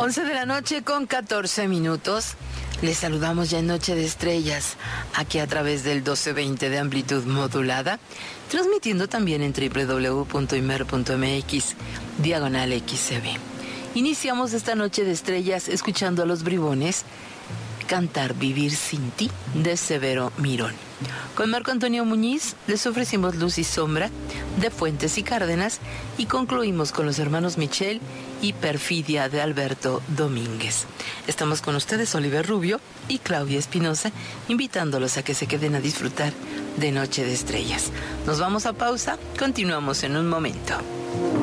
11 de la noche con 14 minutos. Les saludamos ya en Noche de Estrellas, aquí a través del 1220 de amplitud modulada, transmitiendo también en www.imer.mx/XCB. Iniciamos esta Noche de Estrellas escuchando a Los Bribones cantar Vivir sin ti de Severo Mirón. Con Marco Antonio Muñiz les ofrecimos Luz y Sombra de Fuentes y Cárdenas y concluimos con Los Hermanos Michel y Perfidia de Alberto Domínguez. Estamos con ustedes Oliver Rubio y Claudia Espinosa, invitándolos a que se queden a disfrutar de Noche de Estrellas. Nos vamos a pausa, continuamos en un momento.